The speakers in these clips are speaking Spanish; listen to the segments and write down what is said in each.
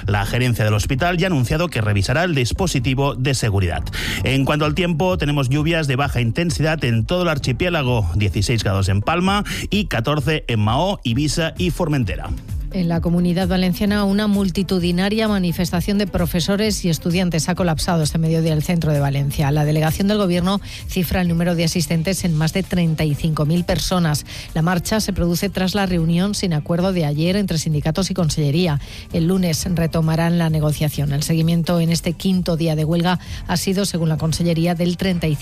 La gerencia del hospital ya ha anunciado que revisará el dispositivo de seguridad. En cuanto al tiempo, tenemos lluvias de baja intensidad en todo el archipiélago, 16 grados en Palma y 14 en Mahó, Ibiza y Formentera. En la Comunidad Valenciana, una multitudinaria manifestación de profesores y estudiantes ha colapsado este mediodía el centro de Valencia. La delegación del Gobierno cifra el número de asistentes en más de 35.000 personas. La marcha se produce tras la reunión sin acuerdo de ayer entre sindicatos y Consellería. El lunes retomarán la negociación. El seguimiento en este quinto día de huelga ha sido, según la Consellería, del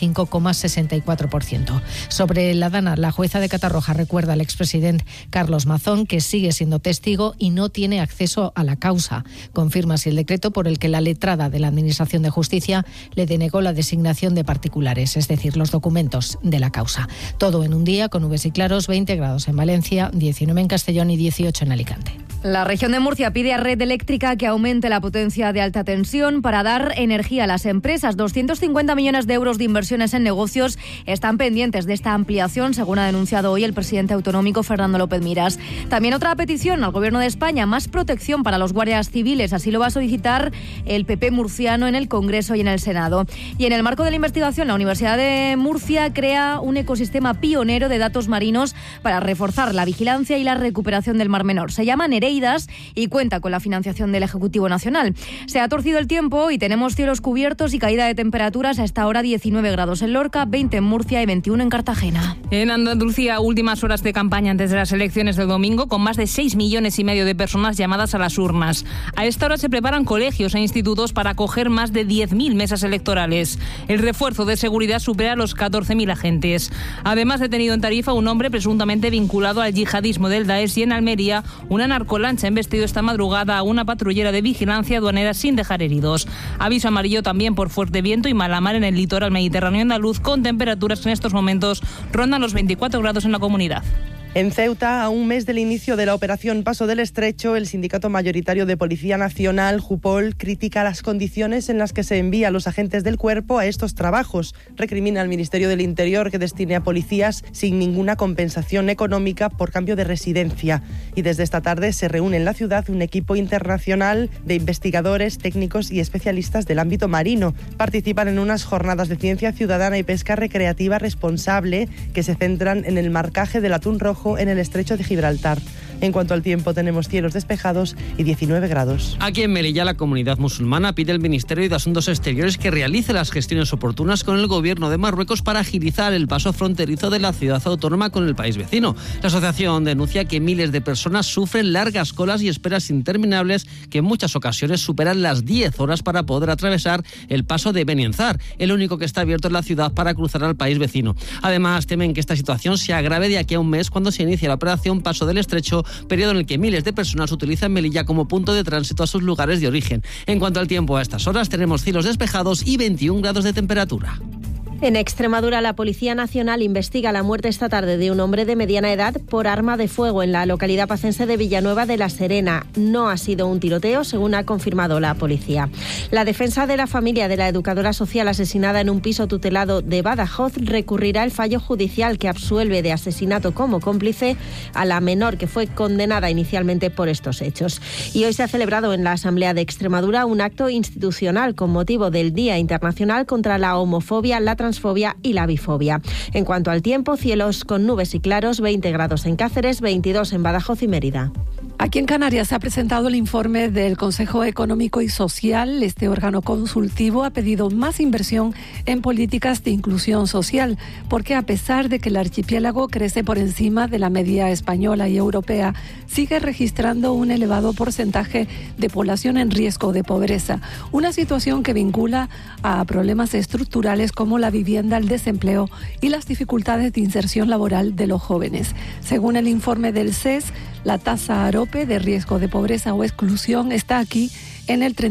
35,64%. Sobre la Dana, la jueza de Catarroja recuerda al expresidente Carlos Mazón que sigue siendo testigo y no tiene acceso a la causa. Confirma así el decreto por el que la letrada de la Administración de Justicia le denegó la designación de particulares, es decir, los documentos de la causa. Todo en un día con nubes y claros, 20 grados en Valencia, 19 en Castellón y 18 en Alicante. La región de Murcia pide a Red Eléctrica que aumente la potencia de alta tensión para dar energía a las empresas. 250 millones de euros de inversiones en negocios están pendientes de esta ampliación, según ha denunciado hoy el presidente autonómico Fernando López Miras. También otra petición al Gobierno de España, más protección para los guardias civiles. Así lo va a solicitar el PP murciano en el Congreso y en el Senado. Y en el marco de la investigación, la Universidad de Murcia crea un ecosistema pionero de datos marinos para reforzar la vigilancia y la recuperación del Mar Menor. Se llama Nereidas y cuenta con la financiación del Ejecutivo Nacional. Se ha torcido el tiempo y tenemos cielos cubiertos y caída de temperaturas. A esta hora 19 grados en Lorca, 20 en Murcia y 21 en Cartagena. En Andalucía, últimas horas de campaña antes de las elecciones del domingo, con más de 6,5 millones de personas llamadas a las urnas. A esta hora se preparan colegios e institutos para acoger más de 10.000 mesas electorales. El refuerzo de seguridad supera los 14.000 agentes. Además, detenido en Tarifa un hombre presuntamente vinculado al yihadismo del Daesh, y en Almería una narcolancha ha embestido esta madrugada a una patrullera de vigilancia aduanera sin dejar heridos. Aviso amarillo también por fuerte viento y mala mar en el litoral mediterráneo andaluz, con temperaturas que en estos momentos rondan los 24 grados en la comunidad. En Ceuta, a un mes del inicio de la operación Paso del Estrecho, el sindicato mayoritario de Policía Nacional, Jupol, critica las condiciones en las que se envía a los agentes del cuerpo a estos trabajos. Recrimina al Ministerio del Interior que destine a policías sin ninguna compensación económica por cambio de residencia. Y desde esta tarde se reúne en la ciudad un equipo internacional de investigadores, técnicos y especialistas del ámbito marino. Participan en unas jornadas de ciencia ciudadana y pesca recreativa responsable que se centran en el marcaje del atún rojo en el estrecho de Gibraltar. En cuanto al tiempo, tenemos cielos despejados y 19 grados. Aquí en Melilla, la comunidad musulmana pide al Ministerio de Asuntos Exteriores que realice las gestiones oportunas con el gobierno de Marruecos para agilizar el paso fronterizo de la ciudad autónoma con el país vecino. La asociación denuncia que miles de personas sufren largas colas y esperas interminables que en muchas ocasiones superan las 10 horas para poder atravesar el paso de Benienzar, el único que está abierto en la ciudad para cruzar al país vecino. Además, temen que esta situación se agrave de aquí a un mes, cuando se inicia la operación Paso del Estrecho, periodo en el que miles de personas utilizan Melilla como punto de tránsito a sus lugares de origen. En cuanto al tiempo, a estas horas tenemos cielos despejados y 21 grados de temperatura. En Extremadura, la Policía Nacional investiga la muerte esta tarde de un hombre de mediana edad por arma de fuego en la localidad pacense de Villanueva de la Serena. No ha sido un tiroteo, según ha confirmado la policía. La defensa de la familia de la educadora social asesinada en un piso tutelado de Badajoz recurrirá el fallo judicial que absuelve de asesinato como cómplice a la menor que fue condenada inicialmente por estos hechos. Y hoy se ha celebrado en la Asamblea de Extremadura un acto institucional con motivo del Día Internacional contra la Homofobia, la Transfobia y la Bifobia. En cuanto al tiempo, cielos con nubes y claros, 20 grados en Cáceres, 22 en Badajoz y Mérida. Aquí en Canarias se ha presentado el informe del Consejo Económico y Social. Este órgano consultivo ha pedido más inversión en políticas de inclusión social, porque a pesar de que el archipiélago crece por encima de la media española y europea, sigue registrando un elevado porcentaje de población en riesgo de pobreza, una situación que vincula a problemas estructurales como la vivienda, el desempleo y las dificultades de inserción laboral de los jóvenes. Según el informe del CES, la tasa AROPE de riesgo de pobreza o exclusión está aquí en el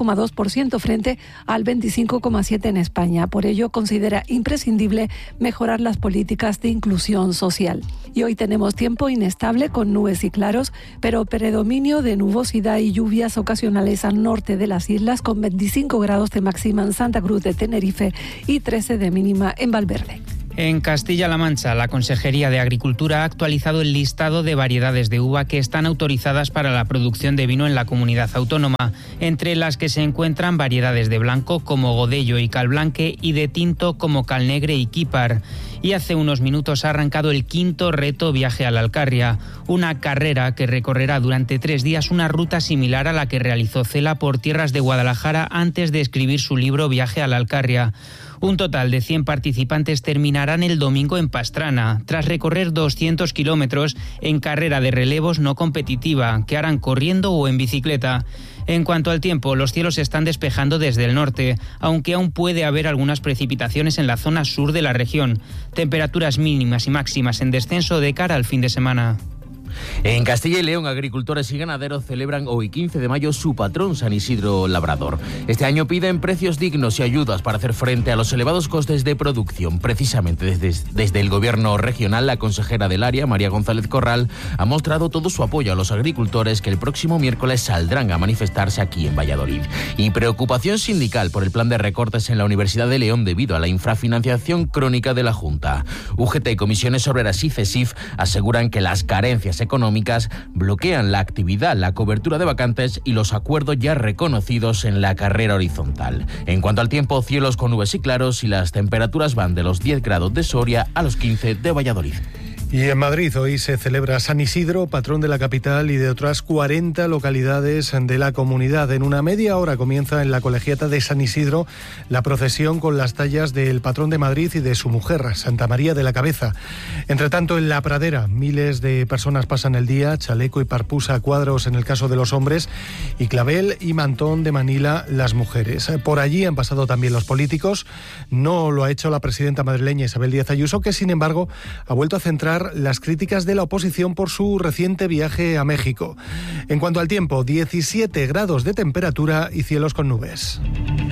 31,2% frente al 25,7% en España. Por ello, considera imprescindible mejorar las políticas de inclusión social. Y hoy tenemos tiempo inestable con nubes y claros, pero predominio de nubosidad y lluvias ocasionales al norte de las islas, con 25 grados de máxima en Santa Cruz de Tenerife y 13 de mínima en Valverde. En Castilla-La Mancha, la Consejería de Agricultura ha actualizado el listado de variedades de uva que están autorizadas para la producción de vino en la comunidad autónoma, entre las que se encuentran variedades de blanco como Godello y Calblanque y de tinto como Calnegre y Quípar. Y hace unos minutos ha arrancado el 5º reto Viaje a la Alcarria, una carrera que recorrerá durante 3 días una ruta similar a la que realizó Cela por tierras de Guadalajara antes de escribir su libro Viaje a la Alcarria. Un total de 100 participantes terminarán el domingo en Pastrana, tras recorrer 200 kilómetros en carrera de relevos no competitiva, que harán corriendo o en bicicleta. En cuanto al tiempo, los cielos se están despejando desde el norte, aunque aún puede haber algunas precipitaciones en la zona sur de la región. Temperaturas mínimas y máximas en descenso de cara al fin de semana. En Castilla y León, agricultores y ganaderos celebran hoy 15 de mayo su patrón San Isidro Labrador. Este año piden precios dignos y ayudas para hacer frente a los elevados costes de producción. Precisamente desde el gobierno regional, la consejera del área, María González Corral, ha mostrado todo su apoyo a los agricultores que el próximo miércoles saldrán a manifestarse aquí en Valladolid. Y preocupación sindical por el plan de recortes en la Universidad de León debido a la infrafinanciación crónica de la Junta. UGT y Comisiones Obreras y CESIF aseguran que las carencias económicas bloquean la actividad, la cobertura de vacantes y los acuerdos ya reconocidos en la carrera horizontal. En cuanto al tiempo, cielos con nubes y claros y las temperaturas van de los 10 grados de Soria a los 15 de Valladolid. Y en Madrid hoy se celebra San Isidro, patrón de la capital y de otras 40 localidades de la comunidad. En una media hora comienza en la colegiata de San Isidro la procesión con las tallas del patrón de Madrid y de su mujer, Santa María de la Cabeza. Entre tanto, en la pradera, miles de personas pasan el día, chaleco y parpusa a cuadros en el caso de los hombres y clavel y mantón de Manila las mujeres. Por allí han pasado también los políticos. No lo ha hecho la presidenta madrileña Isabel Díaz Ayuso, que sin embargo ha vuelto a centrar las críticas de la oposición por su reciente viaje a México. En cuanto al tiempo, 17 grados de temperatura y cielos con nubes.